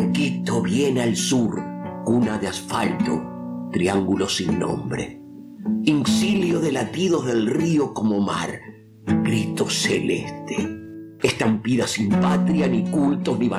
Quito viene al sur, cuna de asfalto, triángulo sin nombre. Incilio de latidos del río como mar, grito celeste. Estampida sin patria, ni cultos, ni